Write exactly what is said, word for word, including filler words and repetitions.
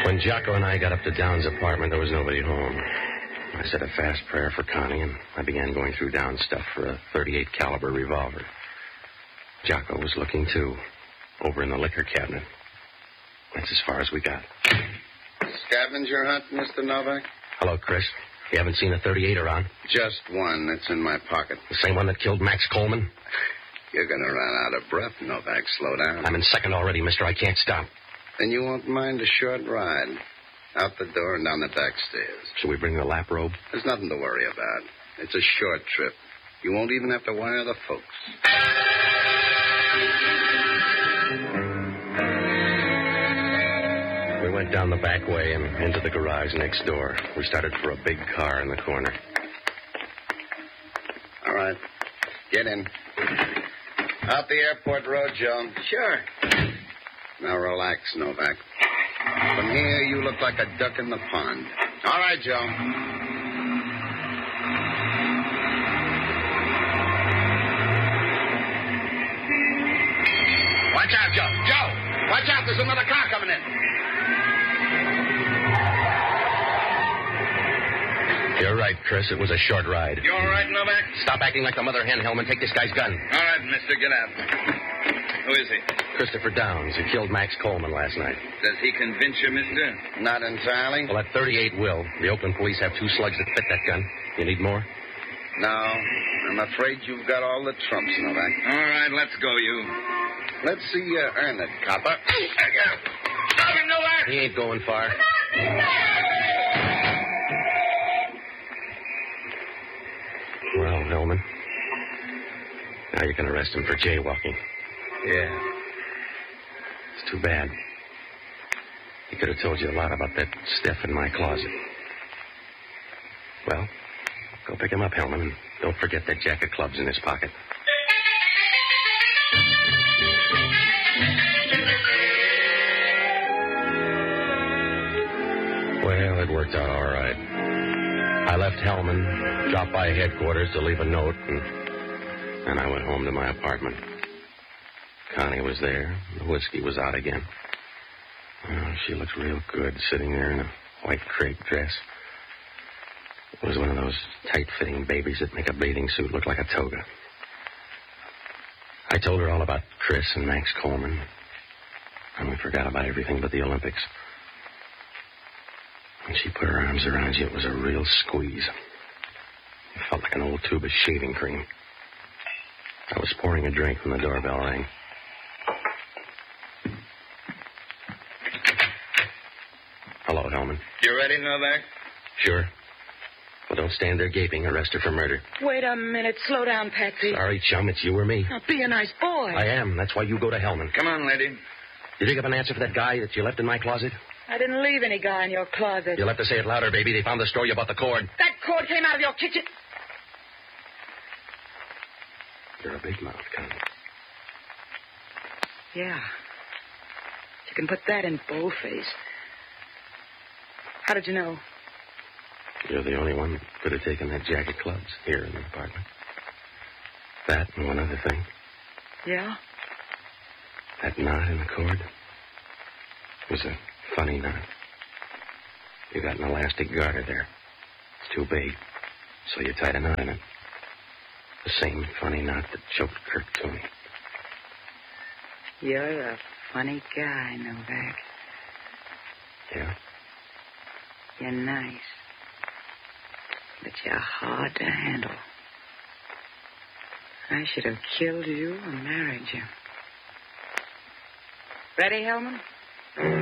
When Jocko and I got up to Down's apartment, there was nobody home. I said a fast prayer for Connie, and I began going through Down's stuff for a thirty-eight caliber revolver. Jocko was looking, too, over in the liquor cabinet. That's as far as we got. Scavenger hunt, Mister Novak? Hello, Chris. You haven't seen a thirty-eight around? Just one that's in my pocket. The same one that killed Max Coleman? You're going to run out of breath, Novak. Slow down. I'm in second already, mister. I can't stop. Then you won't mind a short ride. Out the door and down the back stairs. Should we bring the lap robe? There's nothing to worry about. It's a short trip. You won't even have to wire the folks. We went down the back way and into the garage next door. We started for a big car in the corner. All right. Get in. Out the airport road, Joe. Sure. Now relax, Novak. From here, you look like a duck in the pond. All right, Joe. Watch out, Joe. Joe! Watch out, there's another car coming in. You're right, Chris. It was a short ride. You all right, Novak? Stop acting like the mother hen, Hellman. Take this guy's gun. All right, mister, get out. Who is he? Christopher Downs. He killed Max Coleman last night. Does he convince you, mister? Not entirely. Well, that thirty-eight will. The Oakland police have two slugs that fit that gun. You need more? No. I'm afraid you've got all the trumps, Novak. All right, let's go, you. Let's see you earn it, copper. Stop him, Novak! He ain't going far. Well, Hellman, now you can arrest him for jaywalking. Yeah. It's too bad. He could have told you a lot about that stuff in my closet. Well, go pick him up, Hellman, and don't forget that jack of clubs in his pocket. Well, it worked out all right. I left Hellman, dropped by headquarters to leave a note, and then I went home to my apartment. Connie was there. The whiskey was out again. Oh, she looked real good sitting there in a white crepe dress. It was one of those tight-fitting babies that make a bathing suit look like a toga. I told her all about Chris and Max Coleman, and we forgot about everything but the Olympics. When she put her arms around you, it was a real squeeze. It felt like an old tube of shaving cream. I was pouring a drink when the doorbell rang. Hello, Hellman. You ready, Novak? Sure. Well, don't stand there gaping. Arrest her for murder. Wait a minute. Slow down, Patsy. Sorry, chum. It's you or me. Now, be a nice boy. I am. That's why you go to Hellman. Come on, lady. You dig up an answer for that guy that you left in my closet? I didn't leave any guy in your closet. You'll have to say it louder, baby. They found the store you bought the cord. That cord came out of your kitchen. You're a big mouth, Connie. Yeah. You can put that in boldface. How did you know? You're the only one that could have taken that jack of clubs here in the apartment. That and one other thing. Yeah? That knot in the cord was a funny knot. You got an elastic garter there. It's too big, so you tied a knot in it. The same funny knot that choked Kirk Toomey. You're a funny guy, Novak. Yeah? You're nice. But you're hard to handle. I should have killed you and married you. Ready, Hellman?